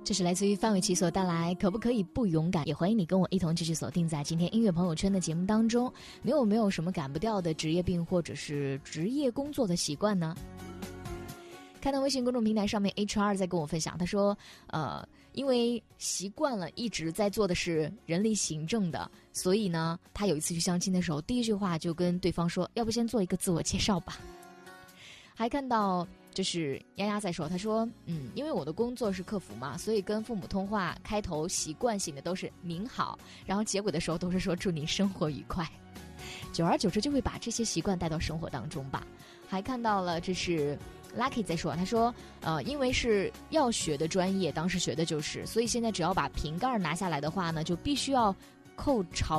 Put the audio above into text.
这是来自于范玮琪所带来可不可以不勇敢，也欢迎你跟我一同继续锁定在今天音乐朋友圈的节目当中。你有没有什么改不掉的职业病或者是职业工作的习惯呢？看到微信公众平台上面 HR 在跟我分享，他说因为习惯了一直在做的是人力行政的，所以呢他有一次去相亲的时候，第一句话就跟对方说，要不先做一个自我介绍吧。还看到就是丫丫在说，他说因为我的工作是客服嘛，所以跟父母通话开头习惯性的都是您好，然后结尾的时候都是说祝你生活愉快，久而久之就会把这些习惯带到生活当中吧。还看到了这是 Lucky 在说，他说因为是要学的专业，当时学的就是，所以现在只要把瓶盖拿下来的话呢，就必须要扣潮